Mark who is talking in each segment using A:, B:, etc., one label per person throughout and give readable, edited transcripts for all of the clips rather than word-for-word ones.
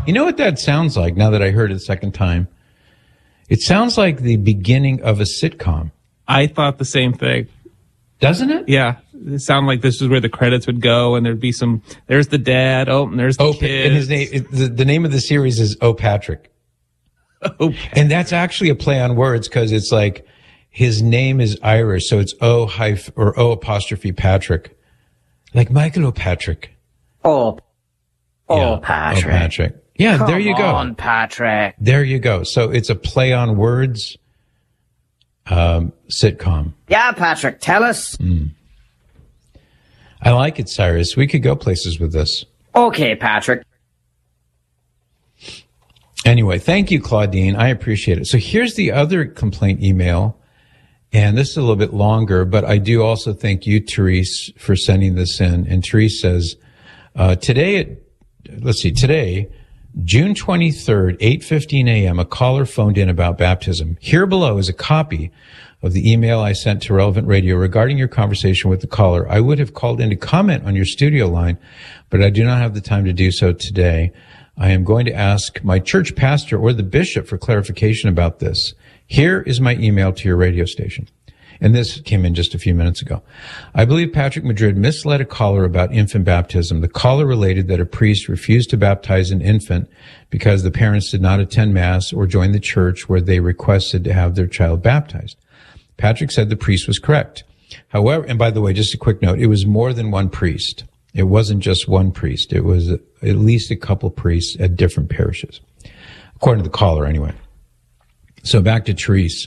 A: You know what that sounds like now that I heard it a second time? It sounds like the beginning of a sitcom.
B: I thought the same thing.
A: Doesn't it?
B: Yeah. It sounded like this is where the credits would go, and there'd be there's the dad, and there's the kid.
A: And his name, the name of the series is Oh Patrick.
B: Oh, Patrick.
A: And that's actually a play on words because it's like his name is Irish, so it's O apostrophe Patrick. Like Michael O'Patrick.
C: Oh,
A: Yeah.
C: Patrick.
A: Oh, Patrick. Yeah,
C: Come
A: there you go.
C: on, Patrick.
A: There you go. So it's a play on words sitcom.
C: Yeah, Patrick, tell us.
A: I like it, Cyrus. We could go places with this.
C: Okay, Patrick.
A: Anyway, thank you, Claudine. I appreciate it. So here's the other complaint email. And this is a little bit longer, but I do also thank you, Therese, for sending this in. And Therese says, today, June 23rd, 8:15 a.m., a caller phoned in about baptism. Here below is a copy of the email I sent to Relevant Radio regarding your conversation with the caller. I would have called in to comment on your studio line, but I do not have the time to do so today. I am going to ask my church pastor or the bishop for clarification about this. Here is my email to your radio station. And this came in just a few minutes ago. I believe Patrick Madrid misled a caller about infant baptism. The caller related that a priest refused to baptize an infant because the parents did not attend Mass or join the church where they requested to have their child baptized. Patrick said the priest was correct. However, and by the way, just a quick note, it was more than one priest. It wasn't just one priest. It was at least a couple priests at different parishes, according to the caller anyway. So back to Therese.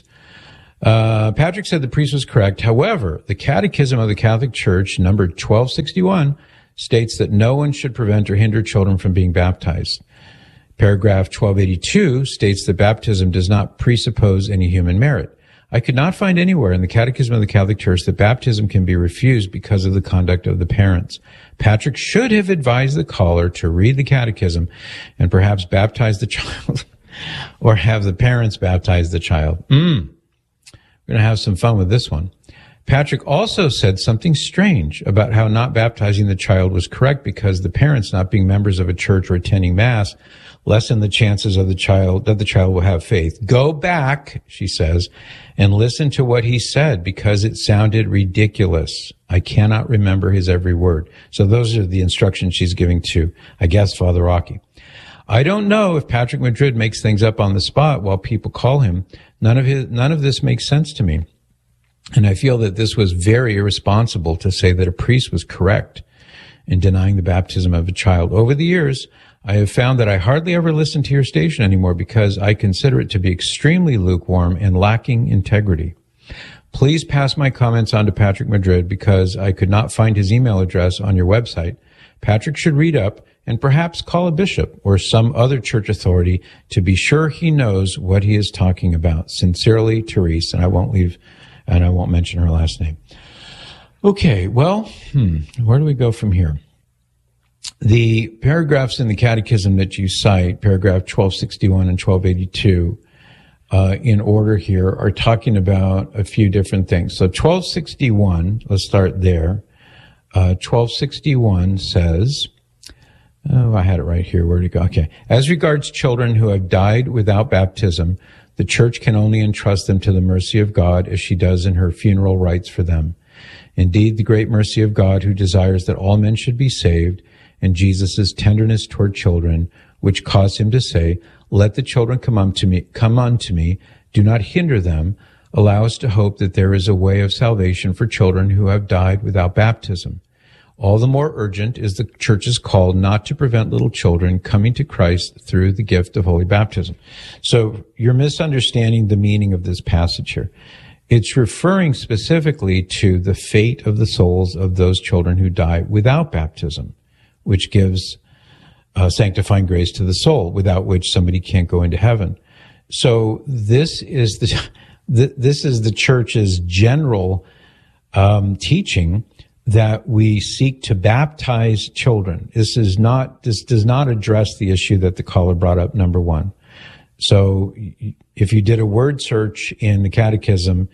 A: Patrick said the priest was correct. However, the Catechism of the Catholic Church, number 1261, states that no one should prevent or hinder children from being baptized. Paragraph 1282 states that baptism does not presuppose any human merit. I could not find anywhere in the Catechism of the Catholic Church that baptism can be refused because of the conduct of the parents. Patrick should have advised the caller to read the Catechism and perhaps baptize the child or have the parents baptize the child. We're going to have some fun with this one. Patrick also said something strange about how not baptizing the child was correct because the parents, not being members of a church or attending Mass, lessen the chances of the child will have faith. Go back, she says, and listen to what he said because it sounded ridiculous. I cannot remember his every word. So those are the instructions she's giving to, I guess, Father Rocky. I don't know if Patrick Madrid makes things up on the spot while people call him. None of this makes sense to me. And I feel that this was very irresponsible to say that a priest was correct in denying the baptism of a child. Over the years, I have found that I hardly ever listen to your station anymore because I consider it to be extremely lukewarm and lacking integrity. Please pass my comments on to Patrick Madrid because I could not find his email address on your website. Patrick should read up and perhaps call a bishop or some other church authority to be sure he knows what he is talking about. Sincerely, Therese, and I won't mention her last name. Okay, well, where do we go from here? The paragraphs in the Catechism that you cite, paragraph 1261 and 1282, in order here, are talking about a few different things. So 1261, let's start there. 1261 says, I had it right here. Where'd it go? Okay. As regards children who have died without baptism, the Church can only entrust them to the mercy of God as she does in her funeral rites for them. Indeed, the great mercy of God, who desires that all men should be saved, and Jesus' tenderness toward children, which caused him to say, "Let the children come unto me, do not hinder them," allow us to hope that there is a way of salvation for children who have died without baptism. All the more urgent is the Church's call not to prevent little children coming to Christ through the gift of holy baptism. So you're misunderstanding the meaning of this passage here. It's referring specifically to the fate of the souls of those children who die without baptism, which gives sanctifying grace to the soul, without which somebody can't go into heaven. So this is the Church's general teaching that we seek to baptize children. This does not address the issue that the caller brought up, number one. So if you did a word search in the Catechism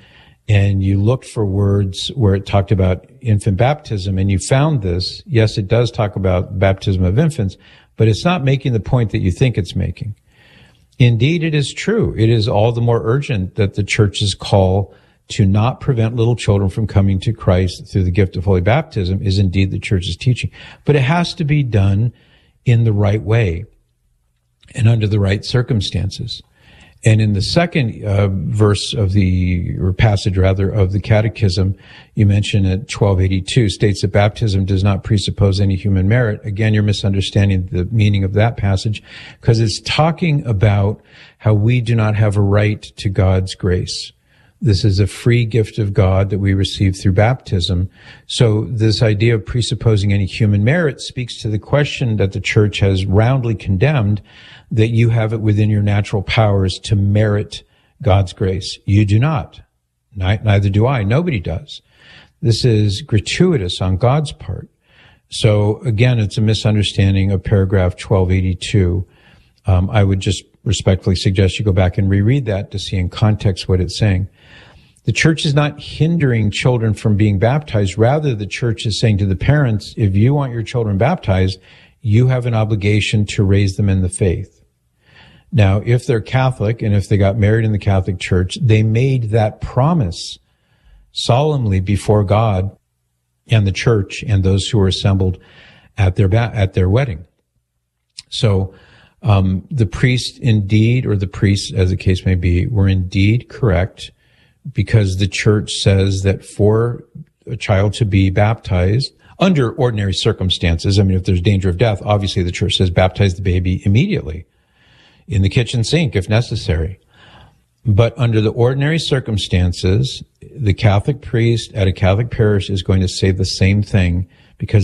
A: and you looked for words where it talked about infant baptism, and you found this. Yes, it does talk about baptism of infants, but it's not making the point that you think it's making. Indeed, it is true. It is all the more urgent that the church's call to not prevent little children from coming to Christ through the gift of holy baptism is indeed the church's teaching. But it has to be done in the right way and under the right circumstances. And in the second verse of or passage rather, of the Catechism, you mention at 1282, states that baptism does not presuppose any human merit. Again, you're misunderstanding the meaning of that passage, because it's talking about how we do not have a right to God's grace. This is a free gift of God that we receive through baptism. So this idea of presupposing any human merit speaks to the question that the church has roundly condemned, that you have it within your natural powers to merit God's grace. You do not. Neither do I. Nobody does. This is gratuitous on God's part. So again, it's a misunderstanding of paragraph 1282. I would just respectfully suggest you go back and reread that to see in context what it's saying. The church is not hindering children from being baptized. Rather, the church is saying to the parents, if you want your children baptized, you have an obligation to raise them in the faith. Now, if they're Catholic and if they got married in the Catholic Church, they made that promise solemnly before God and the church and those who were assembled at their wedding. So, the priest indeed, or the priests as the case may be, were indeed correct, because the church says that for a child to be baptized under ordinary circumstances, I mean, if there's danger of death, obviously the church says baptize the baby immediately in the kitchen sink if necessary. But under the ordinary circumstances, the Catholic priest at a Catholic parish is going to say the same thing, because